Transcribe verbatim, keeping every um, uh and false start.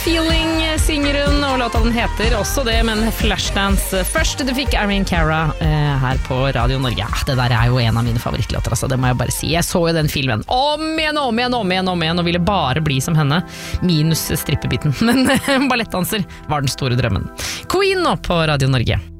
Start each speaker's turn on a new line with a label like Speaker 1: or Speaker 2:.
Speaker 1: Feeling synger hun, og låta den heter også det, men Flashdance først. Du fikk Irene Cara eh, her på Radio Norge. Ja, det der er jo en av mine favorittlåter, altså, det må jeg bare si. Jeg så jo den filmen om igjen, om igjen, om igjen, om igjen, og ville bare bli som henne, minus strippebiten. Men ballettdanser var den store drømmen. Queen nå på Radio Norge.